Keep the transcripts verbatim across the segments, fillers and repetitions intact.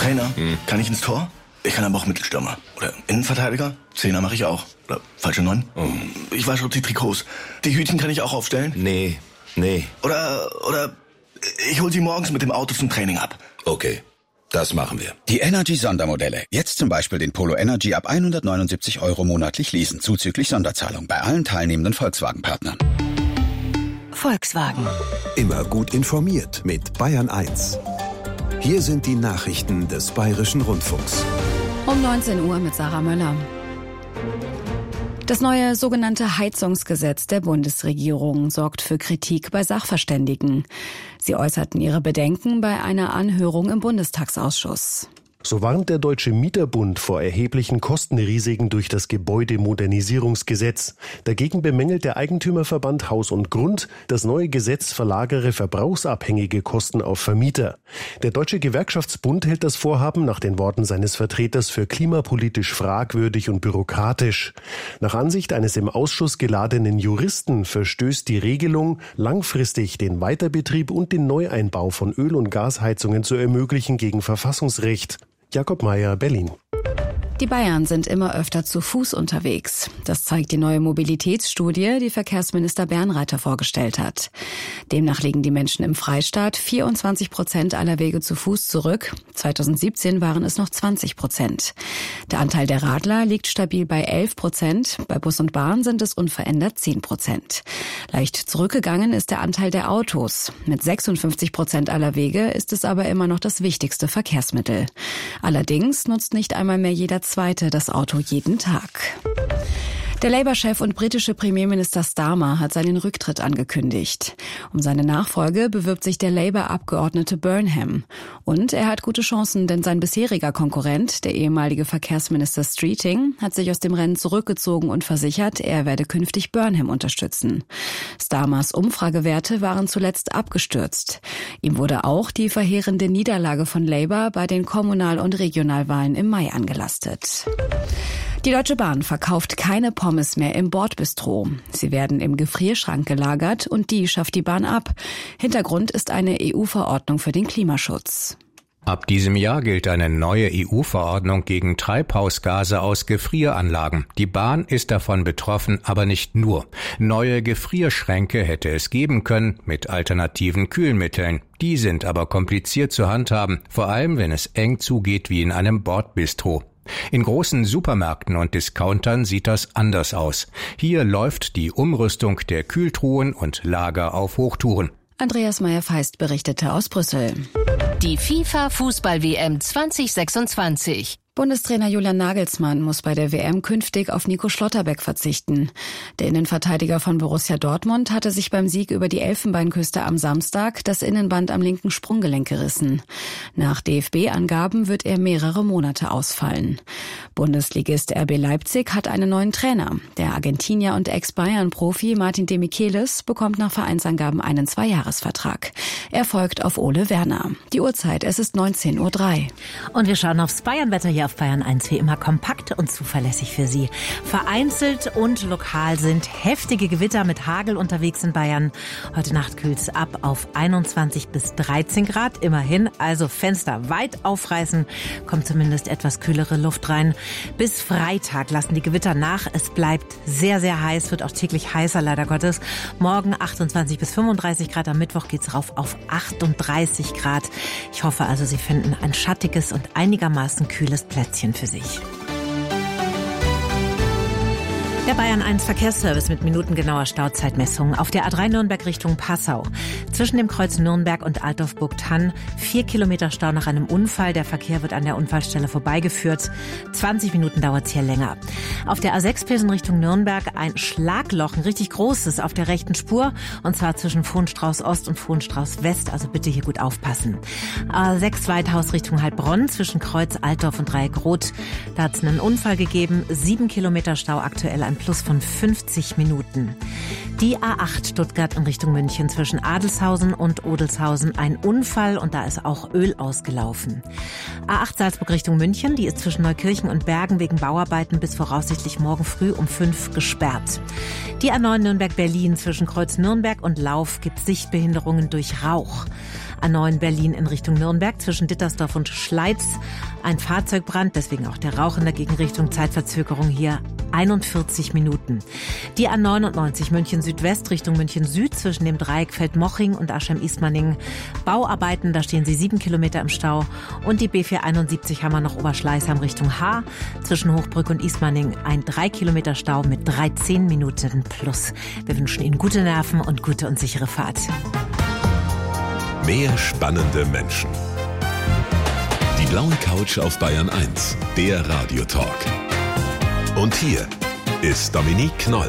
Trainer. Hm. Kann ich ins Tor? Ich kann aber auch Mittelstürmer. Oder Innenverteidiger. Zehner mache ich auch. Oder falsche Neun. Oh. Ich wasche die Trikots. Die Hütchen kann ich auch aufstellen. Nee, nee. Oder, oder ich hol sie morgens mit dem Auto zum Training ab. Okay, das machen wir. Die Energy-Sondermodelle. Jetzt zum Beispiel den Polo Energy ab hundertneunundsiebzig Euro monatlich leasen. Zuzüglich Sonderzahlung bei allen teilnehmenden Volkswagen-Partnern. Volkswagen. Immer gut informiert mit Bayern eins. Hier sind die Nachrichten des Bayerischen Rundfunks. Um neunzehn Uhr mit Sarah Möller. Das neue sogenannte Heizungsgesetz der Bundesregierung sorgt für Kritik bei Sachverständigen. Sie äußerten ihre Bedenken bei einer Anhörung im Bundestagsausschuss. So warnt der Deutsche Mieterbund vor erheblichen Kostenrisiken durch das Gebäudemodernisierungsgesetz. Dagegen bemängelt der Eigentümerverband Haus und Grund, das neue Gesetz verlagere verbrauchsabhängige Kosten auf Vermieter. Der Deutsche Gewerkschaftsbund hält das Vorhaben nach den Worten seines Vertreters für klimapolitisch fragwürdig und bürokratisch. Nach Ansicht eines im Ausschuss geladenen Juristen verstößt die Regelung, langfristig den Weiterbetrieb und den Neueinbau von Öl- und Gasheizungen zu ermöglichen, gegen Verfassungsrecht. Jakob Mayer, Berlin. Die Bayern sind immer öfter zu Fuß unterwegs. Das zeigt die neue Mobilitätsstudie, die Verkehrsminister Bernreiter vorgestellt hat. Demnach legen die Menschen im Freistaat vierundzwanzig Prozent aller Wege zu Fuß zurück. zweitausendsiebzehn waren es noch zwanzig Prozent. Der Anteil der Radler liegt stabil bei elf Prozent. Bei Bus und Bahn sind es unverändert zehn Prozent. Leicht zurückgegangen ist der Anteil der Autos. Mit sechsundfünfzig Prozent aller Wege ist es aber immer noch das wichtigste Verkehrsmittel. Allerdings nutzt nicht einmal mehr jeder Zweite das Auto jeden Tag. Der Labour-Chef und britische Premierminister Starmer hat seinen Rücktritt angekündigt. Um seine Nachfolge bewirbt sich der Labour-Abgeordnete Burnham. Und er hat gute Chancen, denn sein bisheriger Konkurrent, der ehemalige Verkehrsminister Streeting, hat sich aus dem Rennen zurückgezogen und versichert, er werde künftig Burnham unterstützen. Starmers Umfragewerte waren zuletzt abgestürzt. Ihm wurde auch die verheerende Niederlage von Labour bei den Kommunal- und Regionalwahlen im Mai angelastet. Die Deutsche Bahn verkauft keine Pommes mehr im Bordbistro. Sie werden im Gefrierschrank gelagert und die schafft die Bahn ab. Hintergrund ist eine E U-Verordnung für den Klimaschutz. Ab diesem Jahr gilt eine neue E U-Verordnung gegen Treibhausgase aus Gefrieranlagen. Die Bahn ist davon betroffen, aber nicht nur. Neue Gefrierschränke hätte es geben können mit alternativen Kühlmitteln. Die sind aber kompliziert zu handhaben, vor allem wenn es eng zugeht wie in einem Bordbistro. In großen Supermärkten und Discountern sieht das anders aus. Hier läuft die Umrüstung der Kühltruhen und Lager auf Hochtouren. Andreas Meyer-Feist berichtete aus Brüssel. Die FIFA-Fußball-W M zwanzig sechsundzwanzig. Bundestrainer Julian Nagelsmann muss bei der W M künftig auf Nico Schlotterbeck verzichten. Der Innenverteidiger von Borussia Dortmund hatte sich beim Sieg über die Elfenbeinküste am Samstag das Innenband am linken Sprunggelenk gerissen. Nach D F B-Angaben wird er mehrere Monate ausfallen. Bundesligist R B Leipzig hat einen neuen Trainer. Der Argentinier und Ex-Bayern-Profi Martin Demichelis bekommt nach Vereinsangaben einen Zweijahresvertrag. Er folgt auf Ole Werner. Die Uhrzeit, es ist neunzehn Uhr drei. Und wir schauen aufs Bayernwetter hier auf Bayern eins, wie immer kompakt und zuverlässig für Sie. Vereinzelt und lokal sind heftige Gewitter mit Hagel unterwegs in Bayern. Heute Nacht kühlt es ab auf einundzwanzig bis dreizehn Grad. Immerhin, also Fenster weit aufreißen, kommt zumindest etwas kühlere Luft rein. Bis Freitag lassen die Gewitter nach. Es bleibt sehr, sehr heiß, wird auch täglich heißer, leider Gottes. Morgen achtundzwanzig bis fünfunddreißig Grad, am Mittwoch geht's rauf auf achtunddreißig Grad. Ich hoffe also, Sie finden ein schattiges und einigermaßen kühles Plätzchen für sich. Der Bayern eins Verkehrsservice mit minutengenauer Stauzeitmessung auf der A drei Nürnberg Richtung Passau. Zwischen dem Kreuz Nürnberg und Altdorf-Burgthann vier Kilometer Stau nach einem Unfall. Der Verkehr wird an der Unfallstelle vorbeigeführt. zwanzig Minuten dauert es hier länger. Auf der A sechs Pilsen Richtung Nürnberg ein Schlagloch, ein richtig großes auf der rechten Spur. Und zwar zwischen Vohenstrauß Ost und Vohenstrauß West. Also bitte hier gut aufpassen. A sechs Weithaus Richtung Heilbronn zwischen Kreuz Altdorf und Dreieckroth. Da hat es einen Unfall gegeben. Sieben Kilometer Stau aktuell, ein Plus von fünfzig Minuten. Die A acht Stuttgart in Richtung München zwischen Adelshausen und Odelshausen ein Unfall und da ist auch Öl ausgelaufen. A acht Salzburg Richtung München, die ist zwischen Neukirchen und Bergen wegen Bauarbeiten bis voraussichtlich morgen früh um fünf gesperrt. Die A neun Nürnberg-Berlin zwischen Kreuz Nürnberg und Lauf gibt Sichtbehinderungen durch Rauch. A neun Berlin in Richtung Nürnberg zwischen Dittersdorf und Schleiz. Ein Fahrzeugbrand, deswegen auch der Rauch in der Gegenrichtung. Zeitverzögerung hier einundvierzig Minuten. Die A neunundneunzig München Südwest Richtung München Süd zwischen dem Dreieck Feldmoching und Aschheim-Ismaning. Bauarbeiten, da stehen sie sieben Kilometer im Stau. Und die B vierhunderteinundsiebzig Hammer noch Oberschleißheim Richtung Haar. Zwischen Hochbrück und Ismaning ein drei Kilometer Stau mit dreizehn Minuten plus. Wir wünschen Ihnen gute Nerven und gute und sichere Fahrt. Mehr spannende Menschen. Die blaue Couch auf Bayern eins, der Radiotalk. Und hier ist Dominique Knoll.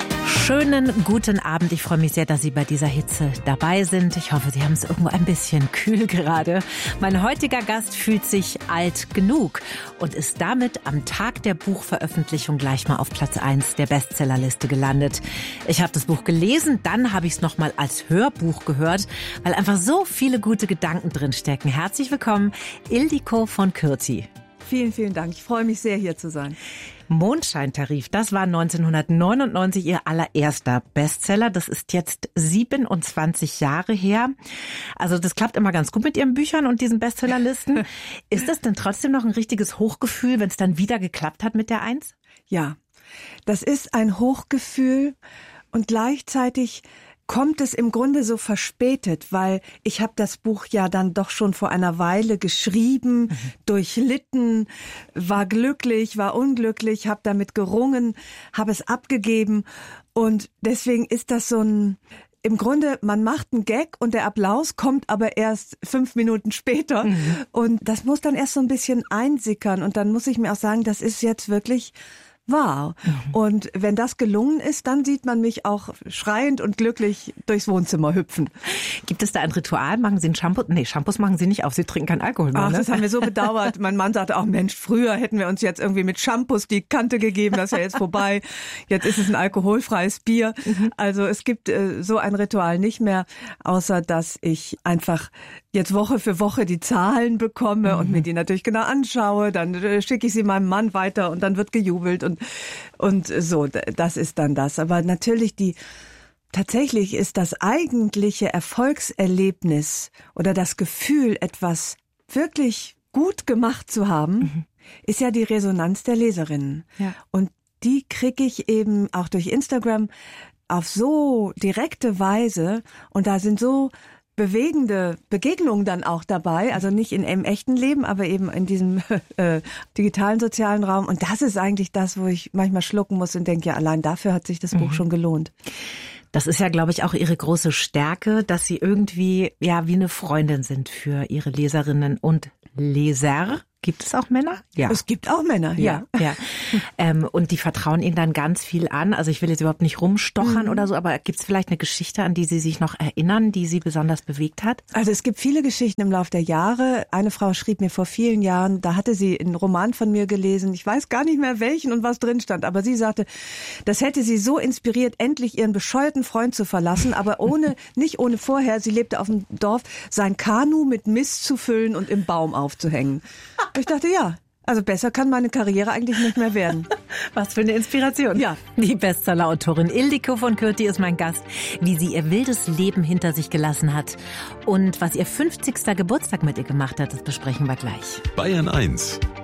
Schönen guten Abend. Ich freue mich sehr, dass Sie bei dieser Hitze dabei sind. Ich hoffe, Sie haben es irgendwo ein bisschen kühl gerade. Mein heutiger Gast fühlt sich alt genug und ist damit am Tag der Buchveröffentlichung gleich mal auf Platz eins der Bestsellerliste gelandet. Ich habe das Buch gelesen, dann habe ich es nochmal als Hörbuch gehört, weil einfach so viele gute Gedanken drinstecken. Herzlich willkommen, Ildiko von Kürti. Vielen, vielen Dank. Ich freue mich sehr, hier zu sein. Mondscheintarif, das war neunzehnhundertneunundneunzig Ihr allererster Bestseller. Das ist jetzt siebenundzwanzig Jahre her. Also das klappt immer ganz gut mit Ihren Büchern und diesen Bestsellerlisten. Ist das denn trotzdem noch ein richtiges Hochgefühl, wenn es dann wieder geklappt hat mit der Eins? Ja, das ist ein Hochgefühl und gleichzeitig kommt es im Grunde so verspätet, weil ich habe das Buch ja dann doch schon vor einer Weile geschrieben, mhm. durchlitten, war glücklich, war unglücklich, habe damit gerungen, habe es abgegeben und deswegen ist das so ein, im Grunde, man macht einen Gag und der Applaus kommt aber erst fünf Minuten später mhm. und das muss dann erst so ein bisschen einsickern und dann muss ich mir auch sagen, das ist jetzt wirklich wahr. Mhm. Und wenn das gelungen ist, dann sieht man mich auch schreiend und glücklich durchs Wohnzimmer hüpfen. Gibt es da ein Ritual? Machen Sie ein Shampoo? Nee, Shampoos machen Sie nicht auf. Sie trinken keinen Alkohol mehr. Ach, ne? Das haben wir so bedauert. Mein Mann sagte auch, Mensch, früher hätten wir uns jetzt irgendwie mit Shampoos die Kante gegeben. Das ist ja jetzt vorbei. Jetzt ist es ein alkoholfreies Bier. Mhm. Also es gibt äh, so ein Ritual nicht mehr, außer dass ich einfach jetzt Woche für Woche die Zahlen bekomme mhm. und mir die natürlich genau anschaue. Dann äh, schicke ich sie meinem Mann weiter und dann wird gejubelt und und so, das ist dann das. Aber natürlich die, tatsächlich ist das eigentliche Erfolgserlebnis oder das Gefühl, etwas wirklich gut gemacht zu haben, mhm. ist ja die Resonanz der Leserinnen. Ja. Und die kriege ich eben auch durch Instagram auf so direkte Weise und da sind so bewegende Begegnungen dann auch dabei, also nicht in im echten Leben, aber eben in diesem äh, digitalen sozialen Raum. Und das ist eigentlich das, wo ich manchmal schlucken muss und denke, ja, allein dafür hat sich das mhm. Buch schon gelohnt. Das ist ja, glaube ich, auch Ihre große Stärke, dass Sie irgendwie ja wie eine Freundin sind für Ihre Leserinnen und Leser. Gibt es auch Männer? Ja. Es gibt auch Männer, ja. ja, ja. ähm, und die vertrauen Ihnen dann ganz viel an. Also ich will jetzt überhaupt nicht rumstochern mhm. oder so, aber gibt es vielleicht eine Geschichte, an die Sie sich noch erinnern, die Sie besonders bewegt hat? Also es gibt viele Geschichten im Laufe der Jahre. Eine Frau schrieb mir vor vielen Jahren, da hatte sie einen Roman von mir gelesen. Ich weiß gar nicht mehr welchen und was drin stand, aber sie sagte, das hätte sie so inspiriert, endlich ihren bescheuerten Freund zu verlassen, aber ohne, nicht ohne vorher, sie lebte auf dem Dorf, sein Kanu mit Mist zu füllen und im Baum aufzuhängen. Ich dachte, ja, also besser kann meine Karriere eigentlich nicht mehr werden. Was für eine Inspiration. Ja. Die Bestseller-Autorin Ildiko von Kürti ist mein Gast. Wie sie ihr wildes Leben hinter sich gelassen hat und was ihr fünfzigster Geburtstag mit ihr gemacht hat, das besprechen wir gleich. Bayern eins